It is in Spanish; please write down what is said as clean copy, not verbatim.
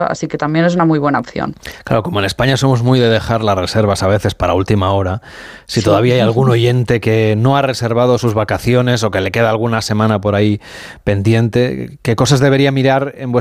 así que también es una muy buena opción. Claro, como en España somos muy de dejar las reservas a veces para última hora, si Sí. todavía hay algún oyente que no ha reservado sus vacaciones o que le queda alguna semana por ahí pendiente, ¿qué cosas debería mirar en vuestra